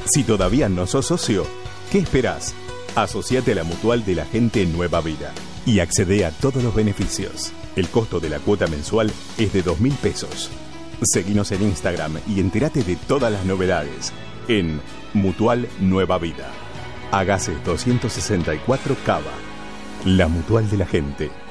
Si todavía no sos socio, ¿qué esperás? Asociate a la Mutual de la Gente Nueva Vida y accede a todos los beneficios. El costo de la cuota mensual es de 2.000 pesos. Seguinos en Instagram y entérate de todas las novedades en Mutual Nueva Vida. Agasse 264 Cava. La Mutual de la Gente.